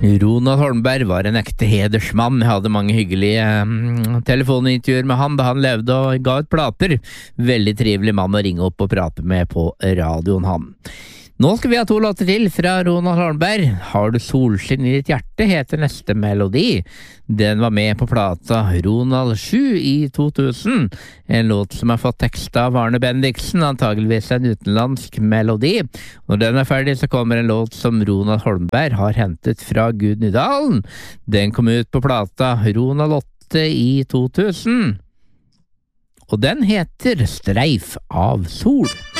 Ronald Holmberg var en ekte hedersmann. Jeg hadde mange hyggelige telefonintervjuer med han da han levde og ga ut plater. Veldig trivelig mann å ringe opp og prate med på radioen han. Nå skal vi ha 2 låter til fra Ronald Holmberg. Har du solskinn i ditt hjerte heter neste melodi. Den var med på plata Ronald 7 i 2000. En låt som har fått tekst av Arne Bendiksen, antageligvis en utenlandsk melodi. Når den er ferdig så kommer en låt som Ronald Holmberg har hentet fra Gudnydalen. Den kom ut på plata Ronald 8 i 2000. Og den heter Streif av sol.